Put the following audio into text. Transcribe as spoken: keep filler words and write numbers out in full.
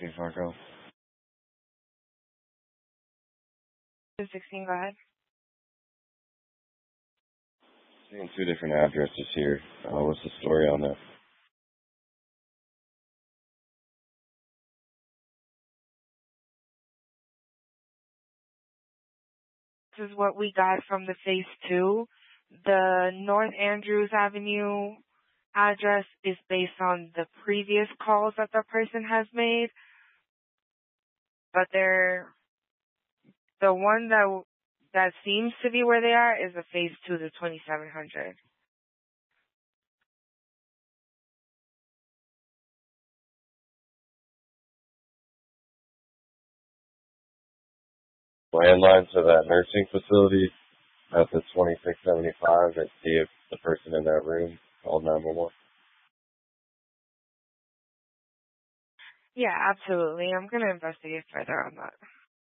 Hey, Fargo. sixteen, go ahead. Seeing two different addresses here. Uh, what's the story on that? This is what we got from the phase two. The North Andrews Avenue address is based on the previous calls that the person has made, but they're the one that that seems to be where they are is the phase two, the twenty-seven hundred. Landline to that nursing facility at the twenty-six seventy-five and see if the person in that room called nine one one. Yeah, absolutely. I'm going to investigate further on that.